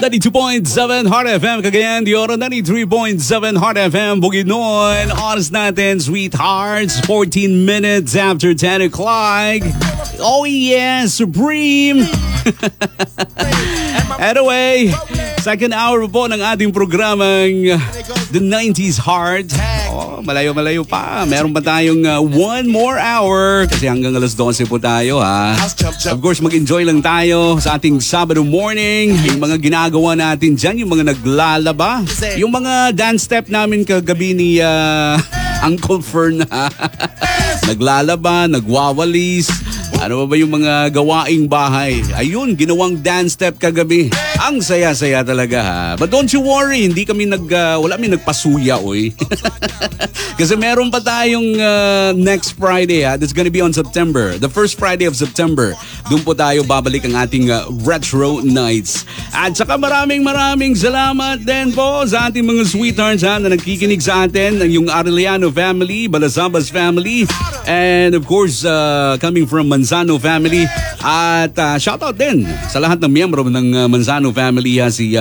92.7 Heart FM Cagayan de Oro, 93.7 Heart FM Bukidnon. Oras natin, sweethearts, 14 minutes after 10 o'clock. Oh yeah, Supreme! Anyway, second hour po ng ating programang The 90s Heart. Oh, malayo-malayo pa. Meron pa tayong one more hour kasi hanggang alas 12 po tayo ha. Of course, mag-enjoy lang tayo sa ating Sabado morning. Yung mga ginagawa natin dyan, yung mga naglalaba, yung mga dance step namin kagabi ni Uncle Fern. Naglalaba, nagwawalis. Ano ba yung mga gawaing bahay? Ayun, ginawang dance step kagabi. Ang saya-saya talaga ha. But don't you worry, hindi kami wala kami nagpasuya, oy. Kasi meron pa tayong next Friday ha. That's gonna be on September. The first Friday of September. Doon po tayo babalik ang ating Retro Nights. At saka maraming salamat din po sa ating mga sweethearts ha, na nagkikinig sa atin. Yung Arellano family, Balasabas family, and of course, coming from Manzano family. At shoutout din sa lahat ng miyembro ng Manzano family ha, si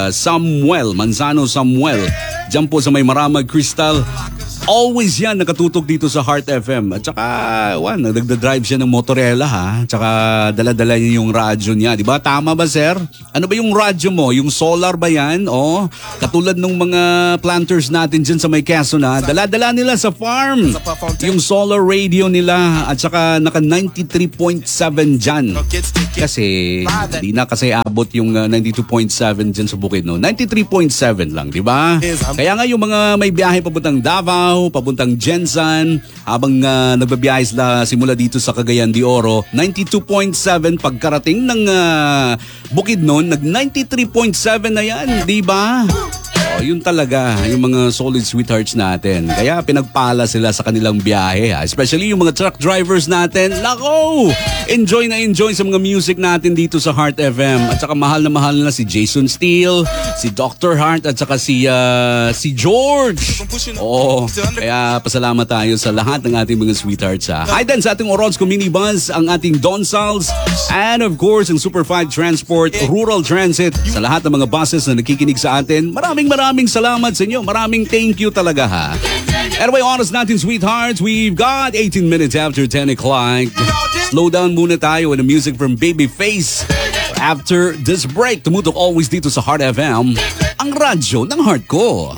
Manzano Samuel. Diyan po sa may Maramag Crystal. Always yan nakatutok dito sa Heart FM. At saka, nagdadrive siya ng motorela ha. At saka dala-dala niya yung radyo niya. Diba? Tama ba, sir? Ano ba yung radyo mo? Yung solar ba yan? O, katulad ng mga planters natin dyan sa may Quezon ha. Dala-dala nila sa farm. Yung solar radio nila. At saka naka 93.7 dyan. Kasi, hindi na kasi abot yung 92.7 dyan sa Bukidnon. 93.7 lang, diba? Kaya nga yung mga may biyahe papuntang Davao, papuntang Jensan, habang nagbabiyahe sila simula dito sa Cagayan de Oro, 92.7 pagkarating ng Bukidnon, nag 93.7 na yan, di ba? Yun talaga, yung mga solid sweethearts natin. Kaya pinagpala sila sa kanilang biyahe. Ha? Especially yung mga truck drivers natin. Nako! Enjoy na enjoy sa mga music natin dito sa Heart FM. At saka mahal na si Jason Steele, si Dr. Heart, at saka si George. Kaya pasalamat tayo sa lahat ng ating mga sweethearts. Ha? Hi din sa ating Orozco Minibus, ang ating Donsals, and of course, ang Super 5 Transport, Rural Transit, sa lahat ng mga buses na nakikinig sa atin. Maraming salamat sa inyo. Maraming thank you talaga ha. Anyway, oras natin sweethearts. We've got 18 minutes after 10 o'clock. Slow down muna tayo with the music from Babyface. After this break, tumutok always dito sa Heart FM, ang radyo ng heart ko.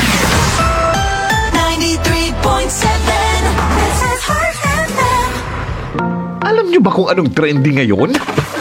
93.7 This is Heart FM. Alam nyo ba kung anong trending ngayon?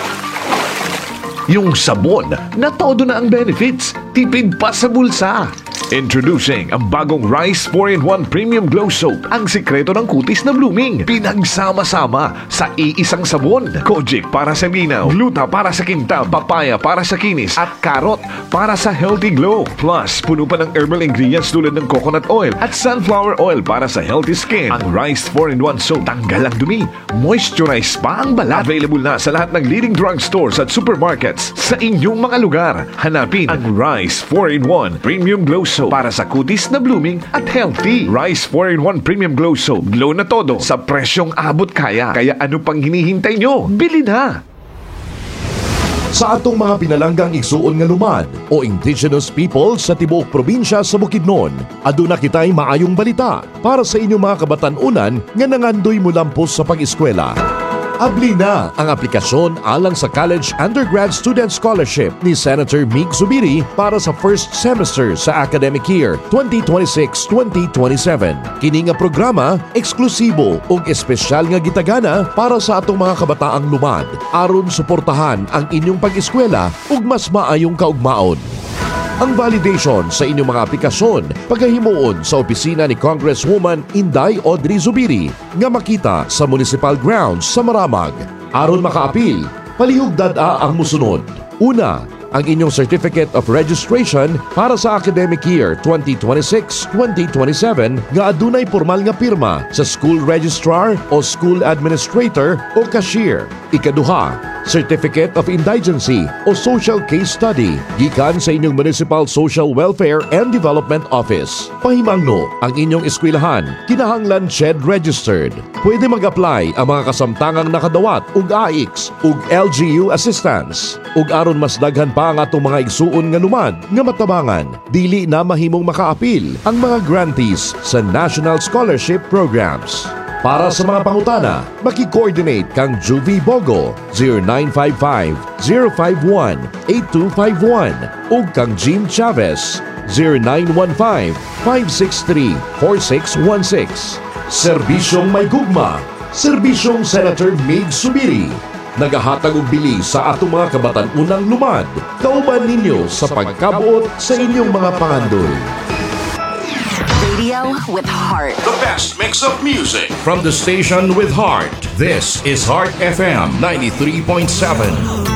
Yung sabon na todo na ang benefits, tipid pa sa bulsa. Introducing ang bagong Rice 4-in-1 Premium Glow Soap. Ang sikreto ng kutis na blooming. Pinagsama-sama sa iisang sabon. Kojic para sa linaw, gluta para sa kintab, papaya para sa kinis, at carrot para sa healthy glow. Plus, puno pa ng herbal ingredients tulad ng coconut oil at sunflower oil para sa healthy skin. Ang Rice 4-in-1 Soap, tanggal ang dumi, moisturize pa ang balat. Available na sa lahat ng leading drugstores at supermarkets sa inyong mga lugar. Hanapin ang Rice 4-in-1 Premium Glow Soap para sa kutis na blooming at healthy. Rice 4-in-1 Premium Glow Soap. Glow na todo sa presyong abot kaya. Kaya ano pang hinihintay nyo? Bili na! Sa atong mga pinalanggang igsuon nga lumad o indigenous people sa tibuok probinsya sa Bukidnon, aduna kitay maayong balita para sa inyong mga kabatan-unan nga nangandoy mulampos sa pag-eskwela. Abli na ang aplikasyon alang sa College Undergrad Student Scholarship ni Senator Mig Zubiri para sa first semester sa academic year 2026-2027. Kini nga programa eksklusibo ug espesyal nga gitagana para sa atong mga kabataang lumad aron suportahan ang inyong pag-eskwela ug mas maayong kaugmaon. Ang validation sa inyong mga aplikasyon pagahimuon sa opisina ni Congresswoman Inday Audrey Zubiri nga makita sa Municipal Grounds sa Maramag. Aron makaapil, palihog dad-a ang musunod. Una, ang inyong Certificate of Registration para sa academic year 2026-2027 nga adunay formal nga pirma sa school registrar o school administrator o cashier. Ikaduha, Certificate of Indigency o Social Case Study gikan sa inyong Municipal Social Welfare and Development Office. Pahimangno ang inyong eskwelahan kinahanglan SHED registered. Pwede mag-apply ang mga kasamtangang nakadawat ug AIX ug LGU assistance. Ug aron mas daghan pa ang atong mga igsuon nga lumad nga matabangan, dili na mahimong makaapil ang mga grantees sa National Scholarship Programs. Para sa mga pangutana, maki-coordinate kang Juvie Bogo 0955-051-8251 o kang Jean Chavez 0915-563-4616. Serbisyong may gugma, Serbisyong Senator Mig Subiri. Nagahatag og bili sa atong mga kabatan-unang lumad. Kauban ninyo sa pagkabuot sa inyong mga pangandol. Radio with heart. The best mix of music from the station with heart. This is Heart FM 93.7.